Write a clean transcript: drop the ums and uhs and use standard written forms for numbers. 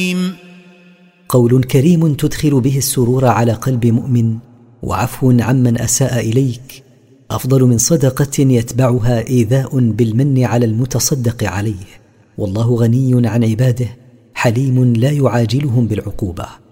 قول كريم تدخل به السرور على قلب مؤمن، وعفو عمن أساء إليك أفضل من صدقة يتبعها إيذاء بالمن على المتصدق عليه. والله غني عن عباده حليم لا يعاجلهم بالعقوبة.